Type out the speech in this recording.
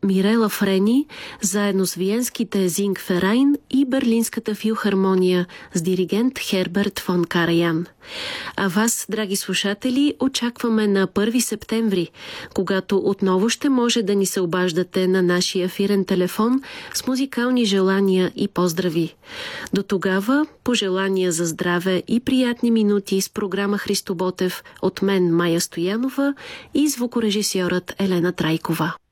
Мирела Френи, заедно с Виенските Зингферайн и Берлинската филхармония с диригент Херберт фон Караян. А вас, драги слушатели, очакваме на 1 септември, когато отново ще може да ни се обаждате на нашия ефирен телефон с музикални желания и поздрави. До тогава, пожелания за здраве и приятни минути с програма Христо Ботев от мен Майя Стоянова и звукорежисьорът Елена Трайкова.